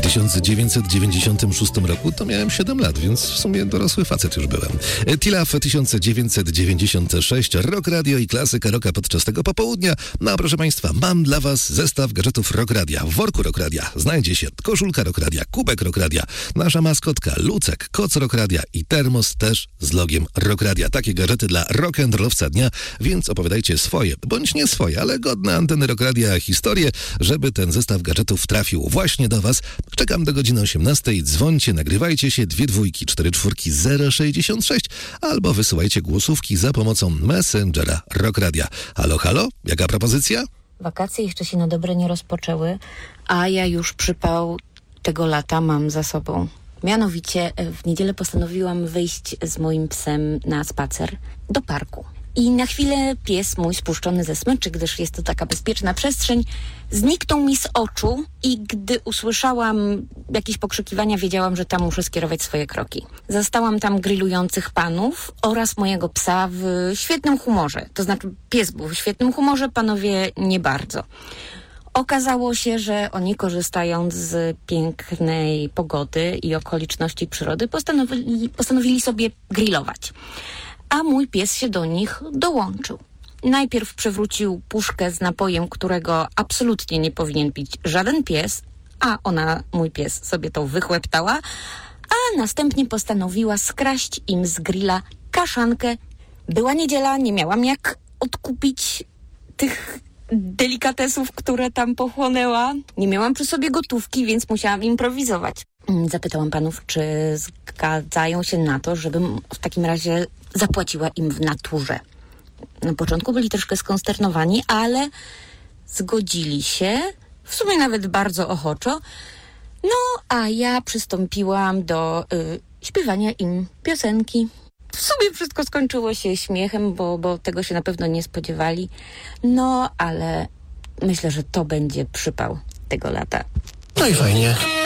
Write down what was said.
1996 roku to miałem 7 lat, więc w sumie dorosły facet już byłem. Tilaf 1996, Rock Radio i klasyka rocka podczas tego popołudnia. No proszę Państwa, mam dla Was zestaw gadżetów Rock Radia. W worku Rock Radia znajdzie się koszulka Rock Radia, kubek Rock Radia, nasza maskotka, Lucek, koc Rock Radia i termos też z logiem Rock Radia. Takie gadżety dla rock'n'rollowca dnia, więc opowiadajcie swoje, bądź nie swoje, ale godne anteny Rock Radia historie, żeby ten zestaw gadżetów trafił właśnie do Was. Czekam do godziny 18. Dzwońcie, nagrywajcie się 2 dwójki 4 czwórki 066 albo wysyłajcie głosówki za pomocą Messengera Rock Radia. Halo, halo? Jaka propozycja? Wakacje jeszcze się na dobre nie rozpoczęły, a ja już przypał tego lata mam za sobą. Mianowicie w niedzielę postanowiłam wyjść z moim psem na spacer do parku. I na chwilę pies mój spuszczony ze smyczy, gdyż jest to taka bezpieczna przestrzeń, zniknął mi z oczu i gdy usłyszałam jakieś pokrzykiwania, wiedziałam, że tam muszę skierować swoje kroki. Zastałam tam grillujących panów oraz mojego psa w świetnym humorze. To znaczy pies był w świetnym humorze, panowie nie bardzo. Okazało się, że oni, korzystając z pięknej pogody i okoliczności przyrody, postanowili sobie grillować. A mój pies się do nich dołączył. Najpierw przewrócił puszkę z napojem, którego absolutnie nie powinien pić żaden pies, a mój pies, sobie to wychłeptała, a następnie postanowiła skraść im z grilla kaszankę. Była niedziela, nie miałam jak odkupić tych delikatesów, które tam pochłonęła. Nie miałam przy sobie gotówki, więc musiałam improwizować. Zapytałam panów, czy zgadzają się na to, żebym w takim razie zapłaciła im w naturze. Na początku byli troszkę skonsternowani, ale zgodzili się, w sumie nawet bardzo ochoczo. No, a ja przystąpiłam do śpiewania im piosenki. W sumie wszystko skończyło się śmiechem, bo tego się na pewno nie spodziewali. No, ale myślę, że to będzie przypał tego lata. No i fajnie.